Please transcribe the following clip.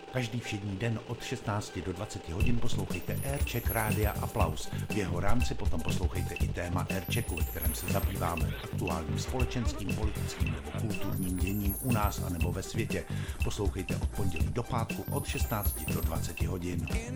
Každý všední den od 16 do 20 hodin poslouchejte Aircheck Rádia Aplaus. V jeho rámci potom poslouchejte i téma Airchecku, ve kterém se zabýváme aktuálním společenským, politickým nebo kulturním děním u nás a nebo ve světě. Poslouchejte od pondělí do pátku od 16 do 20 hodin.